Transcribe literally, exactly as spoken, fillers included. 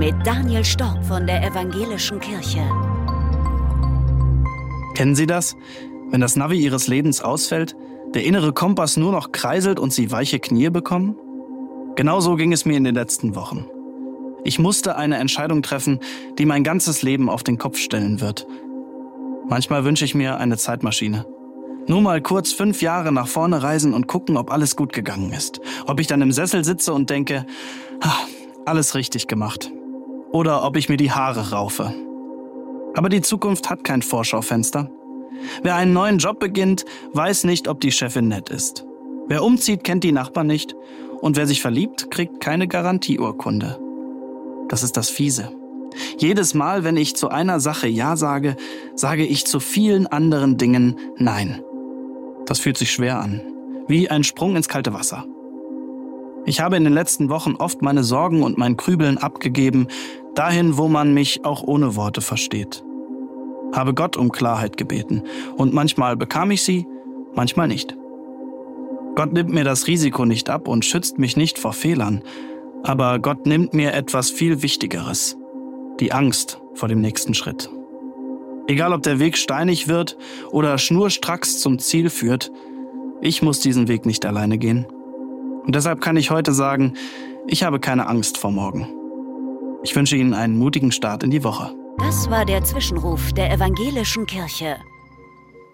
mit Daniel Storb von der Evangelischen Kirche. Kennen Sie das? Wenn das Navi Ihres Lebens ausfällt, der innere Kompass nur noch kreiselt und Sie weiche Knie bekommen? Genauso ging es mir in den letzten Wochen. Ich musste eine Entscheidung treffen, die mein ganzes Leben auf den Kopf stellen wird. Manchmal wünsche ich mir eine Zeitmaschine. Nur mal kurz fünf Jahre nach vorne reisen und gucken, ob alles gut gegangen ist. Ob ich dann im Sessel sitze und denke, alles richtig gemacht. Oder ob ich mir die Haare raufe. Aber die Zukunft hat kein Vorschaufenster. Wer einen neuen Job beginnt, weiß nicht, ob die Chefin nett ist. Wer umzieht, kennt die Nachbarn nicht. Und wer sich verliebt, kriegt keine Garantieurkunde. Das ist das Fiese. Jedes Mal, wenn ich zu einer Sache Ja sage, sage ich zu vielen anderen Dingen Nein. Das fühlt sich schwer an. Wie ein Sprung ins kalte Wasser. Ich habe in den letzten Wochen oft meine Sorgen und mein Grübeln abgegeben, dahin, wo man mich auch ohne Worte versteht. Habe Gott um Klarheit gebeten und manchmal bekam ich sie, manchmal nicht. Gott nimmt mir das Risiko nicht ab und schützt mich nicht vor Fehlern, aber Gott nimmt mir etwas viel Wichtigeres, die Angst vor dem nächsten Schritt. Egal, ob der Weg steinig wird oder schnurstracks zum Ziel führt, ich muss diesen Weg nicht alleine gehen. Und deshalb kann ich heute sagen, ich habe keine Angst vor morgen. Ich wünsche Ihnen einen mutigen Start in die Woche. Das war der Zwischenruf der Evangelischen Kirche.